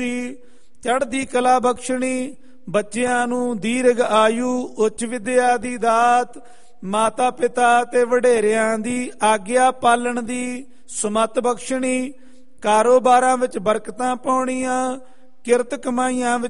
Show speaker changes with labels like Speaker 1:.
Speaker 1: ਚੜ੍ਹਦੀ ਕਲਾ ਬਖਸ਼ਣੀ, ਬੱਚਿਆਂ ਨੂੰ ਦੀਰਘ ਆਯੂ, ਉੱਚ ਵਿਦਿਆ ਦੀ ਦਾਤ, ਮਾਤਾ ਪਿਤਾ ਤੇ ਵਡੇਰਿਆਂ ਦੀ ਆਗਿਆ ਪਾਲਣ ਦੀ ਸੁਮਤ ਬਖਸ਼ਣੀ, ਕਾਰੋਬਾਰਾਂ ਵਿੱਚ ਬਰਕਤਾਂ ਪਾਉਣੀਆਂ, ਕਿਰਤ ਕਮਾਈਆਂ ਵਿੱਚ